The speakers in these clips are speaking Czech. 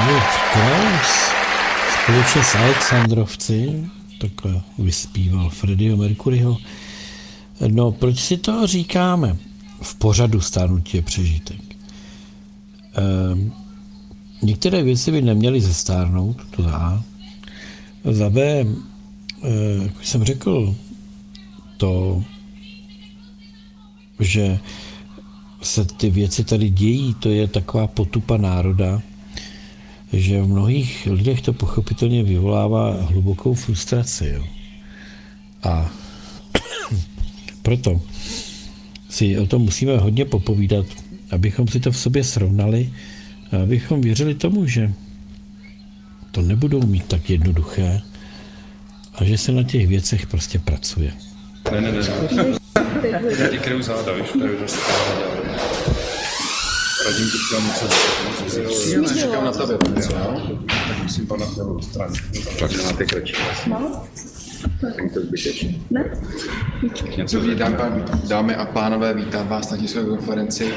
David Kraus společně s Alexandrovci, takhle vyspíval Freddieho Mercuryho. No, proč si to říkáme? V pořadu Stárnutí je přežitek. Některé věci by neměly zestárnout, to A. Za B, jak jsem řekl, to, že se ty věci tady dějí, to je taková potupa národa, že v mnohých lidech to pochopitelně vyvolává hlubokou frustraci. Jo. A proto si o tom musíme hodně popovídat, abychom si to v sobě srovnali a abychom věřili tomu, že to nebudou mít tak jednoduché a že se na těch věcech prostě pracuje. Ne. Já ti kryju záda, víš, to je dost radím ti chtěl něco říct. Čekám na tebe, tak musím pana tebe odstranit. Tak na ty kratší. Není to zbytečné. Ne? Dobrý den, dámy a pánové, vítám vás na tiskové konferenci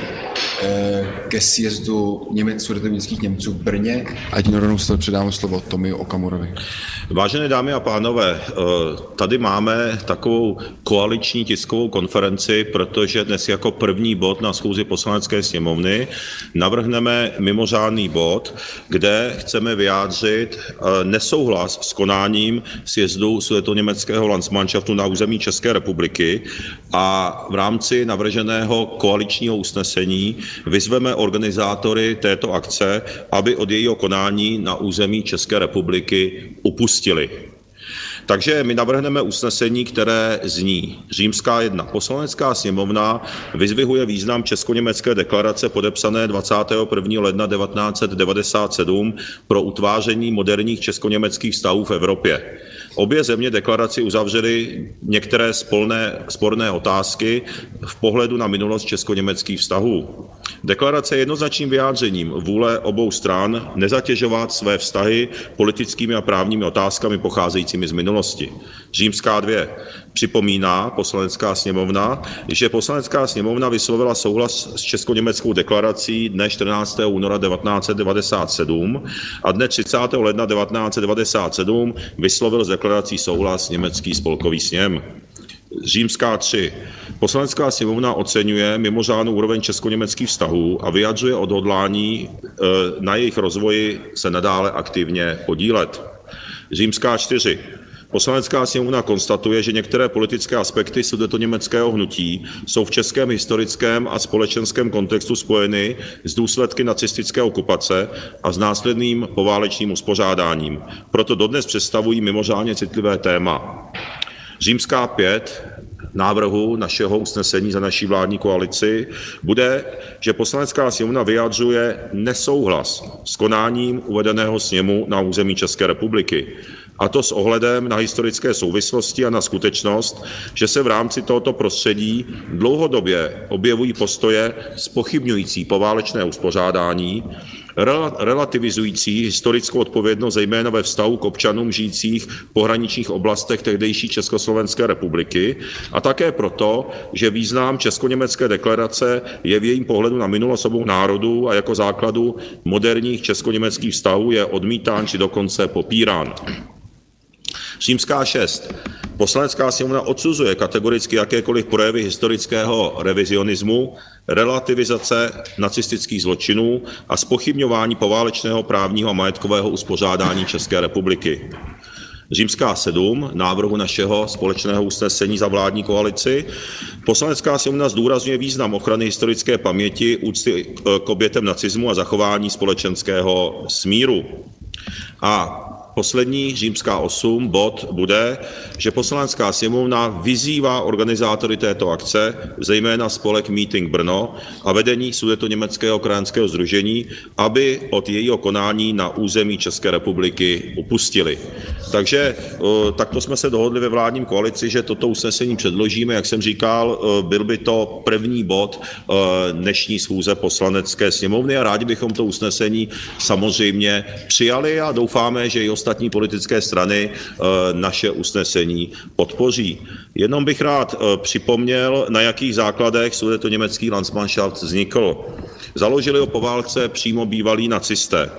ke sjezdu sudetoněmeckých Němců v Brně a tím rovnou se předám slovo Tomio Okamurovi. Vážené dámy a pánové, tady máme takovou koaliční tiskovou konferenci, protože dnes jako první bod na schůzi Poslanecké sněmovny navrhneme mimořádný bod, kde chceme vyjádřit nesouhlas s konáním sjezdu sudetoněmeckého Landsmannschaftu na území České republiky a v rámci navrženého koaličního usnesení vyzveme organizátory této akce, aby od jejího konání na území České republiky upustili. Takže my navrhneme usnesení, které zní: Římská 1. Poslanecká sněmovna vyzdvihuje význam Českoněmecké deklarace podepsané 21. ledna 1997 pro utváření moderních českoněmeckých vztahů v Evropě. Obě země deklaraci uzavřely některé sporné otázky v pohledu na minulost českoněmeckých vztahů. Deklarace je jednoznačným vyjádřením vůle obou stran nezatěžovat své vztahy politickými a právními otázkami pocházejícími z minulosti. Římská 2. Připomíná Poslanecká sněmovna, že Poslanecká sněmovna vyslovila souhlas s českoněmeckou deklarací dne 14. února 1997 a dne 30. ledna 1997 vyslovil s deklarací souhlas německý spolkový sněm. Římská 3. Poslanecká sněmovna oceňuje mimořádnou úroveň českoněmeckých vztahů a vyjadřuje odhodlání na jejich rozvoji se nadále aktivně podílet. Římská 4. Poslanecká sněmovna konstatuje, že některé politické aspekty sudetoněmeckého hnutí jsou v českém historickém a společenském kontextu spojeny s důsledky nacistické okupace a s následným poválečným uspořádáním. Proto dodnes představují mimořádně citlivé téma. Římská 5 návrhu našeho usnesení za naší vládní koalici bude, že Poslanecká sněmovna vyjadřuje nesouhlas s konáním uvedeného sněmu na území České republiky. A to s ohledem na historické souvislosti a na skutečnost, že se v rámci tohoto prostředí dlouhodobě objevují postoje zpochybňující poválečné uspořádání, relativizující historickou odpovědnost zejména ve vztahu k občanům žijících v pohraničních oblastech tehdejší Československé republiky a také proto, že význam českoněmecké deklarace je v jejím pohledu na minulost obou národů a jako základu moderních českoněmeckých vztahů je odmítán či dokonce popírán. Římská 6. Poslanecká sněmovna odsuzuje kategoricky jakékoliv projevy historického revizionismu, relativizace nacistických zločinů a zpochybňování poválečného právního a majetkového uspořádání České republiky. Římská 7. Návrhu našeho společného usnesení za vládní koalici. Poslanecká sněmovna zdůrazňuje význam ochrany historické paměti, úcty k obětem nacismu a zachování společenského smíru. A poslední, Římská 8, bod bude, že Poslanecká sněmovna vyzývá organizátory této akce, zejména spolek Meeting Brno a vedení Sudetoněmeckého krajanského sdružení, aby od jejího konání na území České republiky upustili. Takže takto jsme se dohodli ve vládním koalici, že toto usnesení předložíme. Jak jsem říkal, byl by to první bod dnešní schůze Poslanecké sněmovny a rádi bychom to usnesení samozřejmě přijali a doufáme, že i ostatní politické strany naše usnesení podpoří. Jenom bych rád připomněl, na jakých základech sudetoněmecký Landsmannschaft vznikl. Založili ho po válce přímo bývalí nacisté.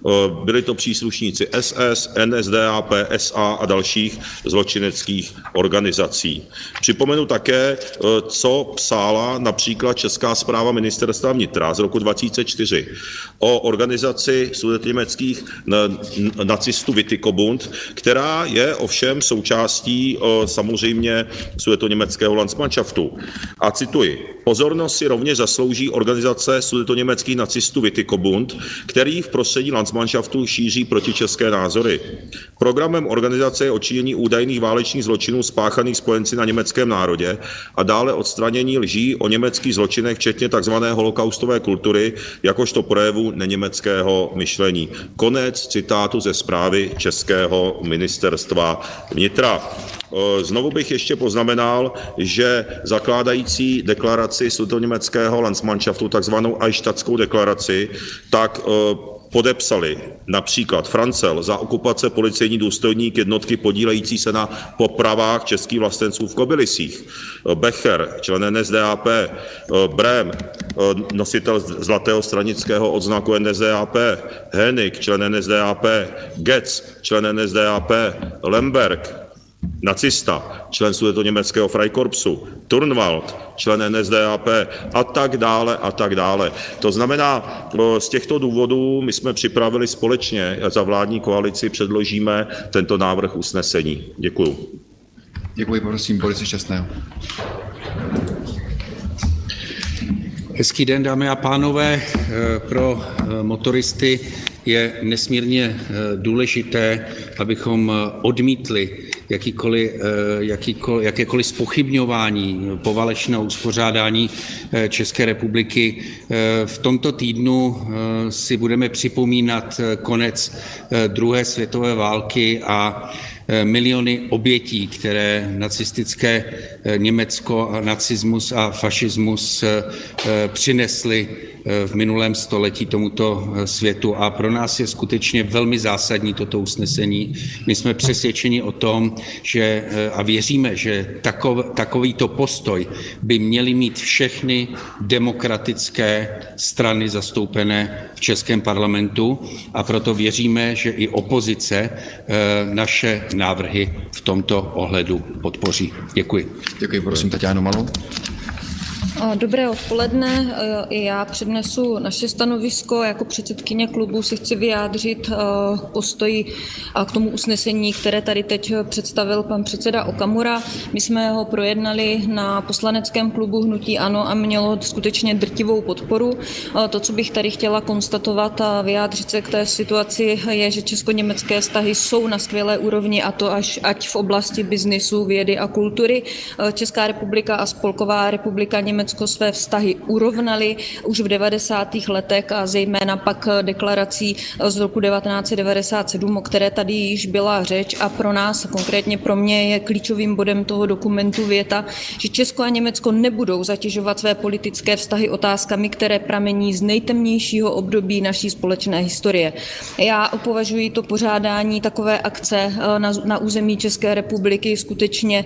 Byli to příslušníci SS, NSDAP, SA a dalších zločineckých organizací. Připomenu také, co psala například Česká správa ministerstva vnitra z roku 2004 o organizaci sudetoněmeckých nacistů Witikobund, která je ovšem součástí samozřejmě sudetoněmeckého Landsmannschaftu. A cituji: pozornost si rovněž zaslouží organizace sudetoněmeckých nacistů Witikobund, který v prostředí Landsmannschaftu šíří protičeské názory. Programem organizace je odčinění údajných válečných zločinů spáchaných spojenci na německém národě a dále odstranění lží o německých zločinech, včetně tzv. Holokaustové kultury, jakožto projevu neněmeckého myšlení. Konec citátu ze zprávy Českého ministerstva vnitra. Znovu bych ještě poznamenal, že zakládající deklaraci sudetoněmeckého Landsmannschaftu, takzvanou Eichstättskou deklaraci, tak podepsali například Francel za okupace policejní důstojník jednotky podílející se na popravách českých vlastenců v Kobylisích, Becher, člen NSDAP, Brém, nositel zlatého stranického odznaku NSDAP, Hennig, člen NSDAP, Getz, člen NSDAP, Lemberg, nacista, člen sudetoněmeckého Freikorpsu, Turnwald, člen NSDAP a tak dále a tak dále. To znamená, z těchto důvodů my jsme připravili společně za vládní koalici, předložíme tento návrh usnesení. Děkuju. Děkuji, prosím, Borise Šťastného. Hezký den, dámy a pánové. Pro motoristy je nesmírně důležité, abychom odmítli jakékoliv zpochybňování poválečného uspořádání České republiky. V tomto týdnu si budeme připomínat konec druhé světové války a miliony obětí, které nacistické Německo, nacismus a fašismus přinesli v minulém století tomuto světu. A pro nás je skutečně velmi zásadní toto usnesení. My jsme přesvědčeni o tom, že a věříme, že takovýto postoj by měly mít všechny demokratické strany zastoupené v českém parlamentu, a proto věříme, že i opozice naše návrhy v tomto ohledu podpoří. Děkuji. Děkuji, prosím, Taťánu Malou. Dobré odpoledne. I já přednesu naše stanovisko. Jako předsedkyně klubu si chci vyjádřit postoji k tomu usnesení, které tady teď představil pan předseda Okamura. My jsme ho projednali na poslaneckém klubu Hnutí ANO a mělo skutečně drtivou podporu. To, co bych tady chtěla konstatovat a vyjádřit se k té situaci, je, že česko-německé vztahy jsou na skvělé úrovni, a to ať v oblasti biznisu, vědy a kultury. Česká republika a Spolková republika Německo své vztahy urovnaly už v 90. letech a zejména pak deklarací z roku 1997, o které tady již byla řeč, a pro nás, konkrétně pro mě, je klíčovým bodem toho dokumentu věta, že Česko a Německo nebudou zatěžovat své politické vztahy otázkami, které pramení z nejtemnějšího období naší společné historie. Já považuji to pořádání takové akce na území České republiky skutečně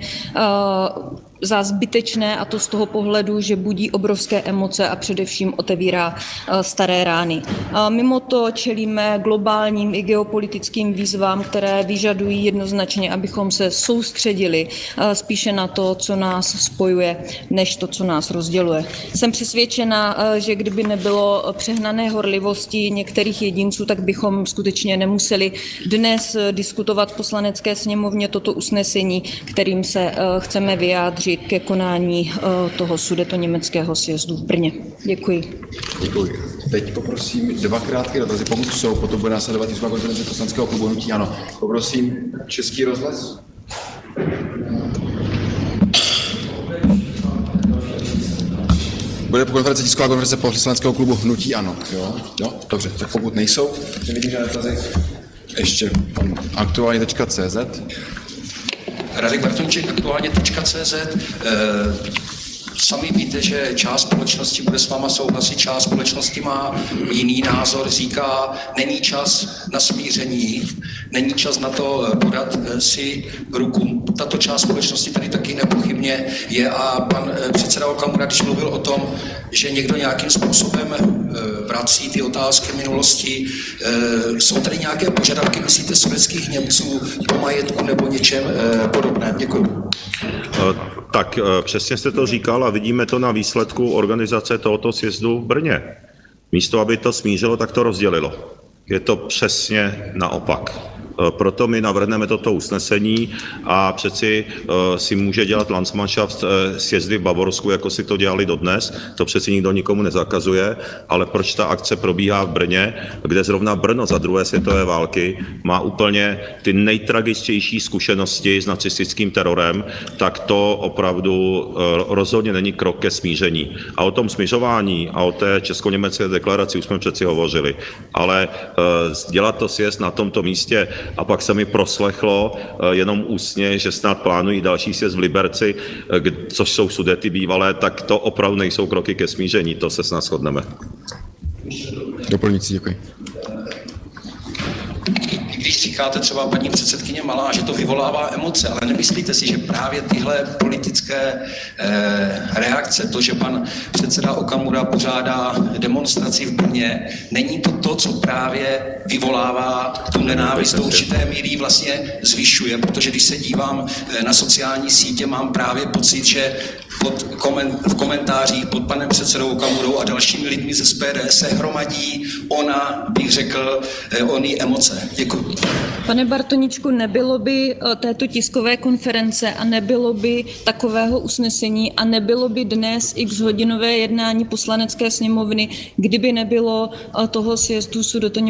za zbytečné, a to z toho pohledu, že budí obrovské emoce a především otevírá staré rány. Mimo to čelíme globálním i geopolitickým výzvám, které vyžadují jednoznačně, abychom se soustředili spíše na to, co nás spojuje, než to, co nás rozděluje. Jsem přesvědčena, že kdyby nebylo přehnané horlivosti některých jedinců, tak bychom skutečně nemuseli dnes diskutovat v Poslanecké sněmovně toto usnesení, kterým se chceme vyjádřit ke konání toho sudetoněmeckého sjezdu v Brně. Děkuji. Děkuji. Teď poprosím dva krátké dotazy, pokud jsou, potom bude následovat tisková konference poslaneckého klubu Hnutí ANO. Poprosím Český rozhlas. Bude po konferenci tisková konference poslaneckého klubu Hnutí ANO. Jo, dobře, tak pokud nejsou, nevidím žádné dotazy. Ještě aktuálně.cz. Radek Bartonček, aktuálně.cz. Sami víte, že část společnosti bude s váma souhlasit, část společnosti má jiný názor, říká, není čas na smíření, není čas na to podat si ruku. Tato část společnosti tady taky nepochybně je, a pan předseda Okamura, když mluvil o tom, že někdo nějakým způsobem vrací ty otázky minulosti. Jsou tady nějaké požadavky, myslíte, sovětských Němců po majetku nebo něčem podobném? Děkuji. Tak přesně jste to říkal a vidíme to na výsledku organizace tohoto sjezdu v Brně. Místo, aby to smířilo, tak to rozdělilo. Je to přesně naopak. Proto my navrhneme toto usnesení a přeci si může dělat Landsmannschaft sjezdy v Bavorsku, jako si to dělali dodnes, to přeci nikdo nikomu nezakazuje, ale proč ta akce probíhá v Brně, kde zrovna Brno za druhé světové války má úplně ty nejtragičtější zkušenosti s nacistickým terorem, tak to opravdu rozhodně není krok ke smíření. A o tom smiřování a o té česko-německé deklaraci už jsme přeci hovořili, ale dělat to sjezd na tomto místě, a pak se mi proslechlo jenom ústně, že snad plánují další sjezd v Liberci, což jsou Sudety bývalé, tak to opravdu nejsou kroky ke smíření, to se snad shodneme. Doplňující, děkuji. Když říkáte třeba paní předsedkyně Malá, že to vyvolává emoce, ale nemyslíte si, že právě tyhle politické reakce, to, že pan předseda Okamura pořádá demonstraci v Brně, není to, co právě vyvolává tu nenávist do určité míry vlastně zvyšuje, protože když se dívám na sociální sítě, mám právě pocit, že v komentářích pod panem předsedou Okamurou a dalšími lidmi ze SPD se hromadí bych řekl, ony emoce. Děkuji. Pane Bartoničku, nebylo by této tiskové konference a nebylo by takového usnesení a nebylo by dnes x-hodinové jednání Poslanecké sněmovny, kdyby nebylo toho sjezdu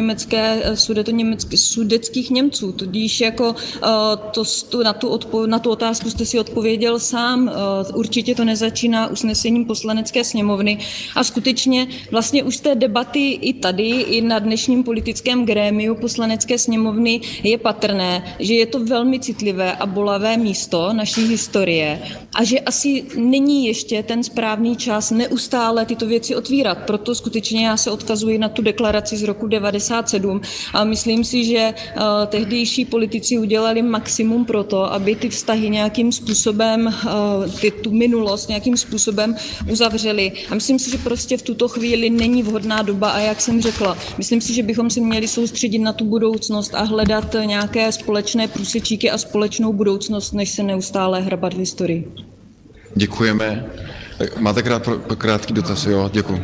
sudetských Němců. Tudíž jako na tu otázku jste si odpověděl sám. Určitě to nezačíná usnesením Poslanecké sněmovny a skutečně vlastně už z té debaty i tady, i na dnešním politickém grémiu Poslanecké sněmovny je patrné, že je to velmi citlivé a bolavé místo naší historie a že asi není ještě ten správný čas neustále tyto věci otvírat. Proto skutečně já se odkazuji na tu deklaraci z roku 1997 a myslím si, že tehdejší politici udělali maximum pro to, aby ty vztahy nějakým způsobem, tu minulost nějakým způsobem uzavřeli. A myslím si, že prostě v tuto chvíli není vhodná doba a jak jsem řekla, myslím si, že bychom se měli soustředit na tu budoucnost a hledat nějaké společné průsečíky a společnou budoucnost, než se neustále hrabat v historii. Děkujeme. Máte krátký dotaz, jo? Děkuji.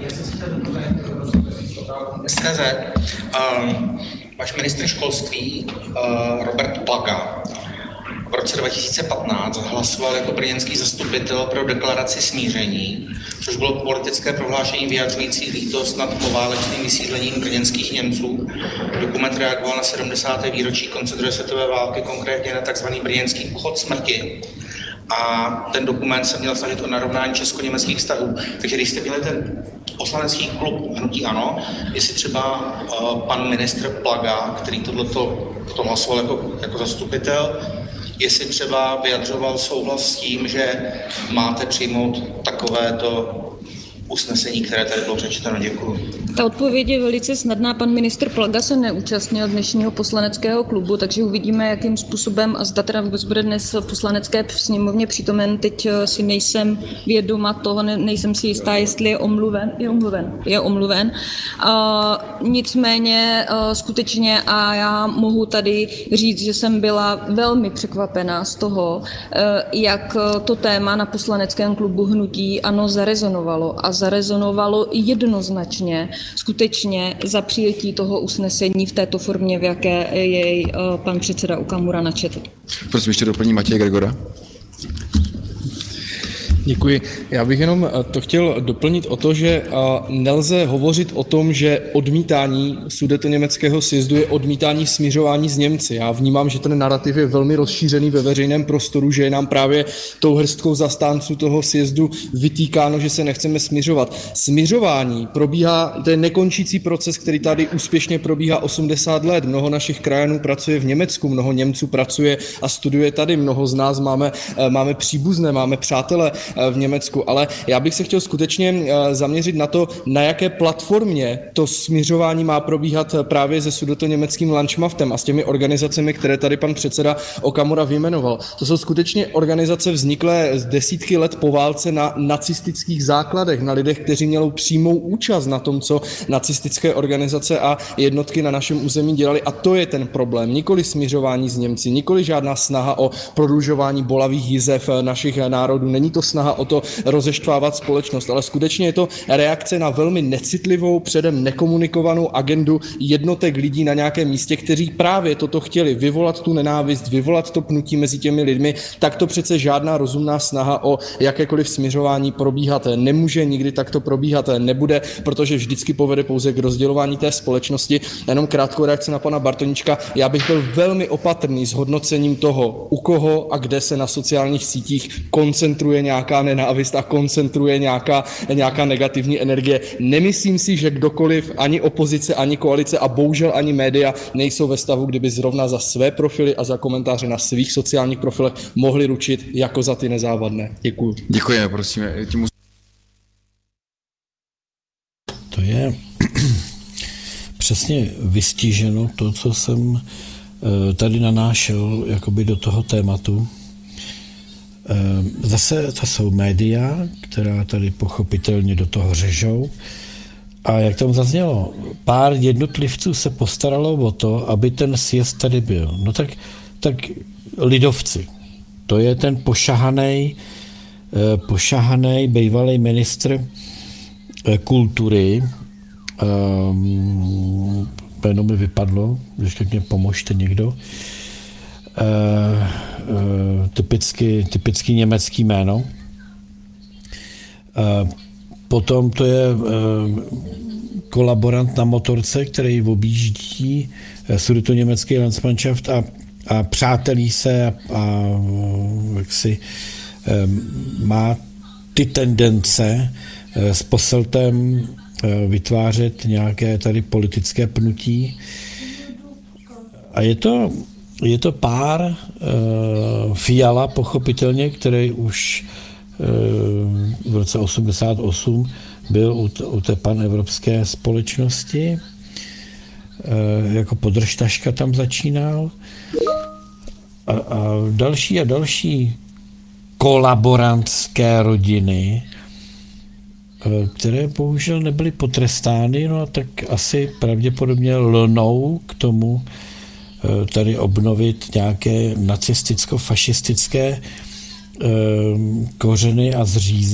Váš ministr školství Robert Plaga v roce 2015 hlasoval jako brněnský zastupitel pro deklaraci smíření, což bylo politické prohlášení vyjadřující lítost nad poválečným vysídlením brněnských Němců. Dokument reagoval na 70. výročí konce druhé světové války, konkrétně na tzv. Brněnský pochod smrti. A ten dokument se měl snažit o narovnání česko-německých vztahů. Takže když jste měli ten poslanecký klub hnutí ANO, jestli třeba pan ministr Plaga, který tohleto hlasoval jako zastupitel, jestli třeba vyjadřoval souhlas s tím, že máte přijmout takovéto usnesení, které tady bylo přečteno. Děkuji. Ta odpověď je velice snadná. Pan ministr Plaga se neúčastnil dnešního poslaneckého klubu, takže uvidíme, jakým způsobem a zda teda vůbec bude dnes v poslanecké sněmovně přítomen. Teď si nejsem vědoma toho, nejsem si jistá, jestli je omluven. Je omluven. Nicméně skutečně a já mohu tady říct, že jsem byla velmi překvapená z toho, jak to téma na poslaneckém klubu hnutí ANO zarezonovalo a zarezonovalo jednoznačně skutečně za přijetí toho usnesení v této formě, v jaké jej pan předseda Okamura načetl. Prosím, ještě doplní Matěj Gregora. Děkuji. Já bych jenom to chtěl doplnit o to, že nelze hovořit o tom, že odmítání sudetoněmeckého sjezdu je odmítání smiřování s Němci. Já vnímám, že ten narrativ je velmi rozšířený ve veřejném prostoru, že je nám právě tou hrstkou zastánců toho sjezdu vytýkáno, že se nechceme smiřovat. Smiřování probíhá, to je nekončící proces, který tady úspěšně probíhá 80 let. Mnoho našich krajanů pracuje v Německu, mnoho Němců pracuje a studuje tady, mnoho z nás máme příbuzné, máme přátele v Německu, ale já bych se chtěl skutečně zaměřit na to, na jaké platformě to smiřování má probíhat právě se sudetoněmeckým Landschaftem a s těmi organizacemi, které tady pan předseda Okamura vyjmenoval. To jsou skutečně organizace vzniklé z desítky let po válce na nacistických základech, na lidech, kteří měli přímou účast na tom, co nacistické organizace a jednotky na našem území dělali. A to je ten problém. Nikoli smiřování s Němci, nikoli žádná snaha o prodlužování bolavých jizev našich národů. Není to snaha o to rozeštvávat společnost, ale skutečně je to reakce na velmi necitlivou, předem nekomunikovanou agendu jednotek lidí na nějakém místě, kteří právě toto chtěli, vyvolat tu nenávist, vyvolat to pnutí mezi těmi lidmi. Tak to přece žádná rozumná snaha o jakékoliv smiřování probíhat nemůže, nikdy takto probíhat nebude, protože vždycky povede pouze k rozdělování té společnosti. Jenom krátkou reakci na pana Bartoníčka. Já bych byl velmi opatrný s hodnocením toho, u koho a kde se na sociálních sítích koncentruje nějaká nenávist a koncentruje nějaká negativní energie. Nemyslím si, že kdokoliv, ani opozice, ani koalice a bohužel ani média nejsou ve stavu, kdyby zrovna za své profily a za komentáře na svých sociálních profilech mohli ručit jako za ty nezávadné. Děkuju. Děkujeme, prosím. To je přesně vystiženo to, co jsem tady nanášel jakoby do toho tématu. Zase to jsou média, která tady pochopitelně do toho řežou. A jak tam zaznělo, pár jednotlivců se postaralo o to, aby ten sjezd tady byl. No tak lidovci. To je ten pošahaný bývalý ministr kultury. Jméno mi vypadlo, když tak mě pomožte někdo. Typicky německý jméno. Potom to je kolaborant na motorce, který objíždí sudetoněmecký Landsmannschaft a přátelí se a jaksi má ty tendence s Posseltem vytvářet nějaké tady politické pnutí. A je to pár Fiala, pochopitelně, který už v roce 88 byl u té panevropské společnosti. Jako podržtaška tam začínal. A další kolaborantské rodiny, které bohužel nebyly potrestány, no a tak asi pravděpodobně lnou k tomu tady obnovit nějaké nacisticko-fašistické kořeny a zřízení